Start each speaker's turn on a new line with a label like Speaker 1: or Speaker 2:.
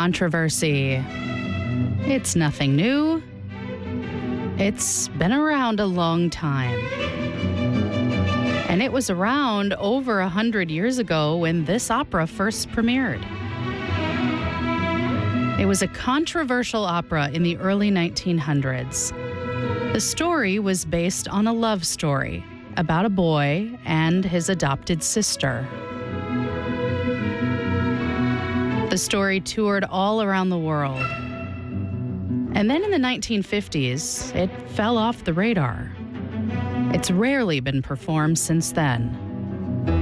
Speaker 1: Controversy. It's nothing new. It's been around a long time. And it was around over 100 years ago when this opera first premiered. It was a controversial opera in the early 1900s. The story was based on a love story about a boy and his adopted sister. The story toured all around the world. And then in the 1950s, it fell off the radar. It's rarely been performed since then.